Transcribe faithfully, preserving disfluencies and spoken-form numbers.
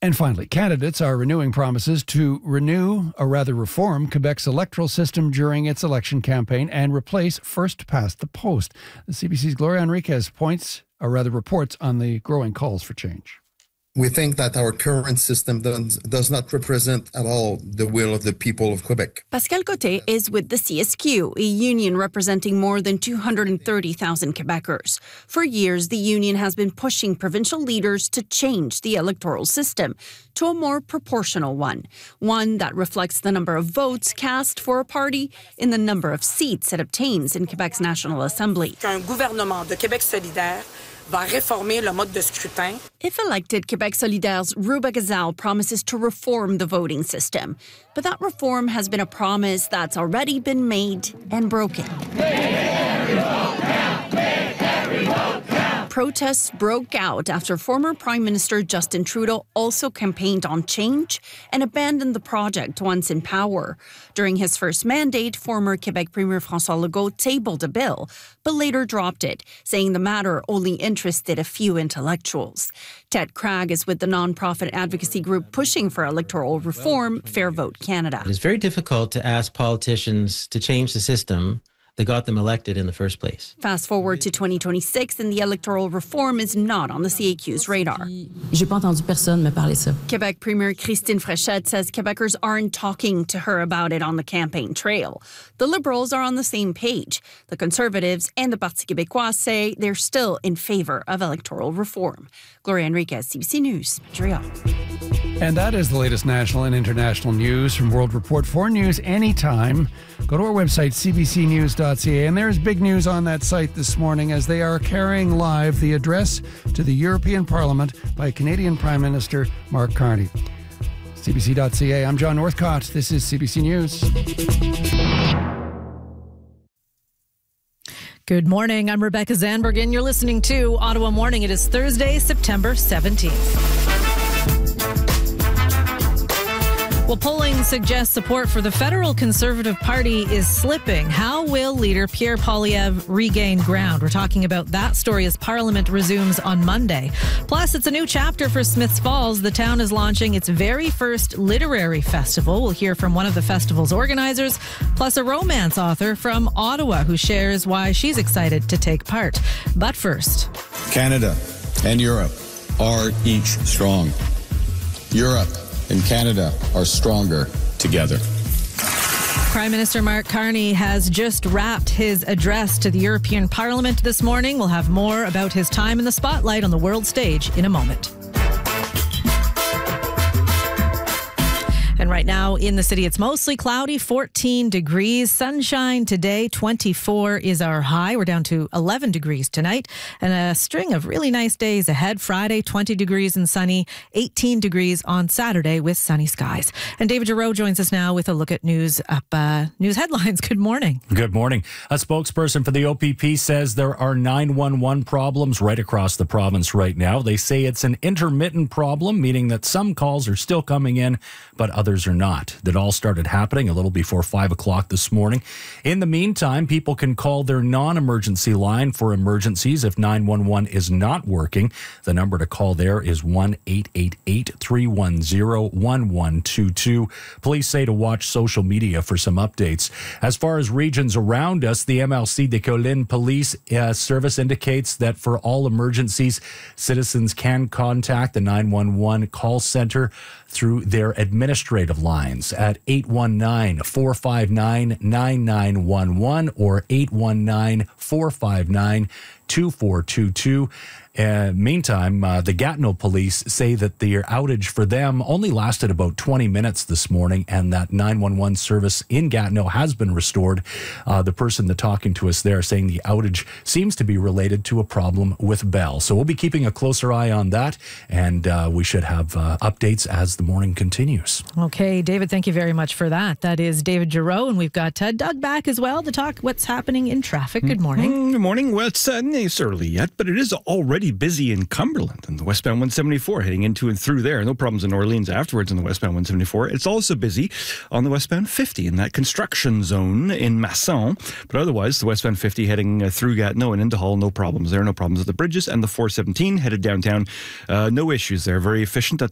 And finally, candidates are renewing promises to renew, or rather reform, Quebec's electoral system during its election campaign and replace first past the post. The C B C's Gloria Enriquez points, or rather reports, on the growing calls for change. We think that our current system does, does not represent at all the will of the people of Quebec. Pascal Côté is with the C S Q, a union representing more than two hundred thirty thousand Quebecers. For years, the union has been pushing provincial leaders to change the electoral system to a more proportional one, one that reflects the number of votes cast for a party in the number of seats it obtains in Quebec's National Assembly. Un gouvernement de Québec solidaire va réformer le mode de scrutin. If elected, Quebec Solidaire's Ruba Gazal promises to reform the voting system. But that reform has been a promise that's already been made and broken. Protests broke out after former Prime Minister Justin Trudeau also campaigned on change and abandoned the project once in power. During his first mandate, former Quebec Premier François Legault tabled a bill, but later dropped it, saying the matter only interested a few intellectuals. Ted Cragg is with the nonprofit advocacy group pushing for electoral reform, Fair Vote Canada. It's very difficult to ask politicians to change the system that got them elected in the first place. Fast forward to twenty twenty-six, and the electoral reform is not on the C A Q's radar. J'ai pas entendu personne me parler ça. Quebec Premier Christine Fréchette says Quebecers aren't talking to her about it on the campaign trail. The Liberals are on the same page. The Conservatives and the Parti québécois say they're still in favor of electoral reform. Gloria Enriquez, C B C News, Montreal. And that is the latest national and international news from World Report. For news anytime, go to our website, c b c news dot c a. And there's big news on that site this morning as they are carrying live the address to the European Parliament by Canadian Prime Minister Mark Carney. c b c dot c a. I'm John Northcott. This is C B C News. Good morning. I'm Rebecca Zandberg, and you're listening to Ottawa Morning. It is Thursday, September seventeenth. Well, polling suggests support for the federal Conservative Party is slipping. How will leader Pierre Poilievre regain ground? We're talking about that story as Parliament resumes on Monday. Plus, it's a new chapter for Smiths Falls. The town is launching its very first literary festival. We'll hear from one of the festival's organizers, plus a romance author from Ottawa who shares why she's excited to take part. But first, Canada and Europe are each strong. Europe and Canada are stronger together. Prime Minister Mark Carney has just wrapped his address to the European Parliament this morning. We'll have more about his time in the spotlight on the world stage in a moment. And right now in the city, it's mostly cloudy, fourteen degrees. Sunshine today, twenty-four is our high. We're down to eleven degrees tonight. And a string of really nice days ahead. Friday, twenty degrees and sunny, eighteen degrees on Saturday with sunny skies. And David Giroux joins us now with a look at news up uh, news headlines. Good morning. Good morning. A spokesperson for the O P P says there are nine one one problems right across the province right now. They say it's an intermittent problem, meaning that some calls are still coming in, but others are not. That all started happening a little before five o'clock this morning. In the meantime, people can call their non-emergency line for emergencies if nine one one is not working. The number to call there is one eight eight eight, three one zero, one one two two. Police say to watch social media for some updates. As far as regions around us, the M L C des Collines Police uh, Service indicates that for all emergencies, citizens can contact the nine one one call center through their administrative lines at eight one nine, four five nine, nine nine one one or eight one nine, four five nine, two four two two. Uh, meantime, uh, the Gatineau police say that the outage for them only lasted about twenty minutes this morning, and that nine one one service in Gatineau has been restored. Uh, the person that's talking to us there saying the outage seems to be related to a problem with Bell. So we'll be keeping a closer eye on that, and uh, we should have uh, updates as the morning continues. Okay, David, thank you very much for that. That is David Giroux, and we've got uh, Doug back as well to talk what's happening in traffic. Good morning. Mm-hmm. Good morning. Well, it's, uh, it's early yet, but it is already busy in Cumberland and the westbound one seventy-four heading into and through there. No problems in Orleans afterwards on the westbound one seventy-four. It's also busy on the westbound fifty in that construction zone in Masson. But otherwise, the westbound fifty heading uh, through Gatineau and into Hull, no problems there. No problems at the bridges. And the four seventeen headed downtown. Uh, no issues there. Very efficient. That's